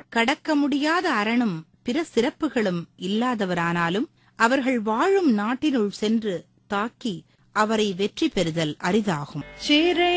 கடக்க முடியாத அரணும் பிற சிறப்புகளும் இல்லாதவரானாலும் அவர்கள் வாழும் நாட்டினுள் சென்று தாக்கி அவரை வெற்றி பெறுதல் அரிதாகும்.